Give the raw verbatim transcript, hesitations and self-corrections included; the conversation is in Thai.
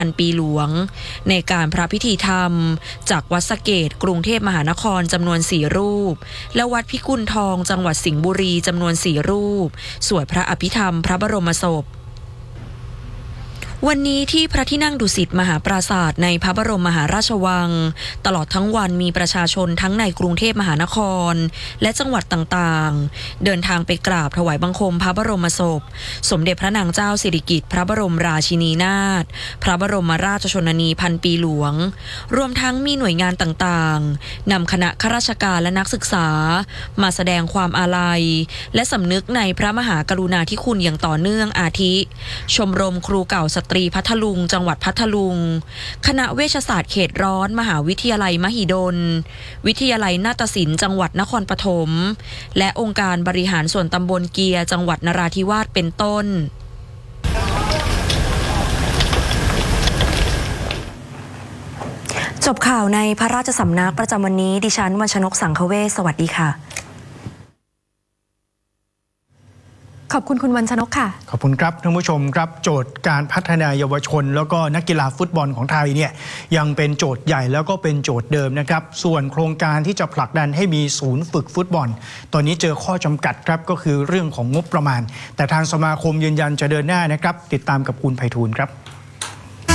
อันปีหลวงในการพระพิธีธรรมจากวัดสะเกษกรุงเทพมหานครจำนวนสี่รูปและวัดพิกุลทองจังหวัดสิงห์บุรีจำนวนสี่รูปสวดพระอภิธรรมพระบรมศพวันนี้ที่พระที่นั่งดุสิตมหาปราสาทในพระบรมมหาราชวังตลอดทั้งวันมีประชาชนทั้งในกรุงเทพมหานครและจังหวัดต่างๆเดินทางไปกราบถวายบังคมพระบรมศพสมเด็จพระนางเจ้าสิริกิติ์พระบรมราชินีนาถพระบรมราชชนนีพันปีหลวงรวมทั้งมีหน่วยงานต่างๆนำคณะข้าราชการและนักศึกษามาแสดงความอาลัยและสำนึกในพระมหากรุณาธิคุณอย่างต่อเนื่องอาทิชมรมครูเก่าสตรีพัทลุงจังหวัดพัทลุงคณะเวชศาสตร์เขตร้อนมหาวิทยาลัยมหิดลวิทยาลัยนาฏศิลป์จังหวัดนครปฐมและองค์การบริหารส่วนตำบลเกียร์จังหวัดนราธิวาสเป็นต้นจบข่าวในพระราชสำนักประจำวันนี้ดิฉันวรรชนกสังคเวชสวัสดีค่ะขอบคุณคุณวรรชนกค่ะขอบคุณครับท่านผู้ชมครับโจทย์การพัฒนาเยาวชนแล้วก็นักกีฬาฟุตบอลของไทยเนี่ยยังเป็นโจทย์ใหญ่แล้วก็เป็นโจทย์เดิมนะครับส่วนโครงการที่จะผลักดันให้มีศูนย์ฝึกฟุตบอลตอนนี้เจอข้อจำกัดครับก็คือเรื่องของงบประมาณแต่ทางสมาคมยืนยันจะเดินหน้านะครับติดตามกับคุณไพฑูรย์ครับ